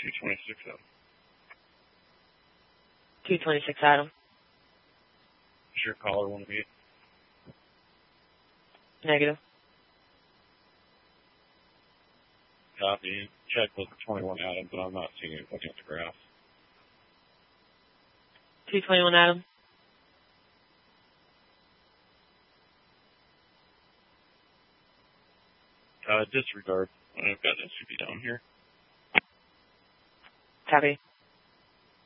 226 Adam. 226 Adam. Is your caller one of you? Negative. Copy. Check with 21 Adam, but I'm not seeing it looking at the graph. 221 Adam. Disregard. I've got SCP down here. Copy.